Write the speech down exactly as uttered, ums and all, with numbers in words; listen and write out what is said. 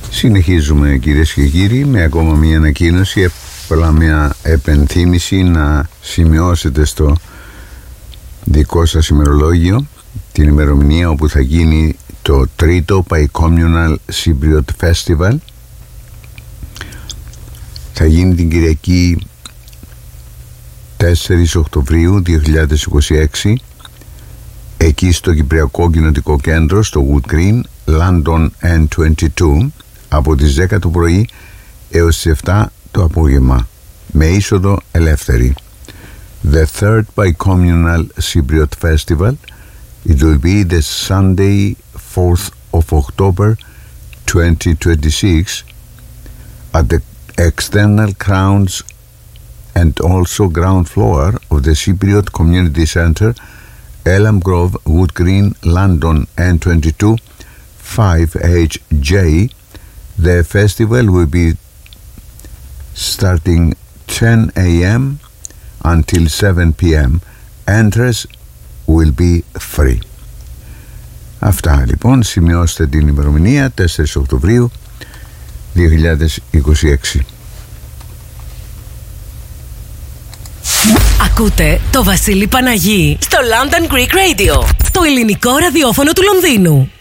Συνεχίζουμε, κυρίες και κύριοι, με ακόμα μια ανακοίνωση, απλά μια επενθύμηση να σημειώσετε στο δικό σας ημερολόγιο την ημερομηνία όπου θα γίνει το τρίτο Bi-Communal Cypriot Festival. Θα γίνει την Κυριακή τέσσερις Οκτωβρίου δύο χιλιάδες είκοσι έξι, εκεί στο Κυπριακό Κοινοτικό Κέντρο, στο Wood Green, London εν είκοσι δύο, από τις δέκα το πρωί έως τις επτά το απόγευμα, με είσοδο ελεύθερη. The third Bi-Communal Cypriot Festival, it will be the Sunday fourth of October twenty twenty-six at the external grounds and also ground floor of the Cypriot Community Center, Elm Grove, Wood Green, London εν είκοσι δύο five H J. The festival will be starting ten a m until seven p m Entrance will be free. Αυτά λοιπόν, σημειώστε την ημερομηνία τέσσερις Οκτωβρίου δύο χιλιάδες είκοσι έξι. Ακούτε το Βασίλη Παναγί στο London Greek Radio, το ελληνικό ραδιόφωνο του Λονδίνου.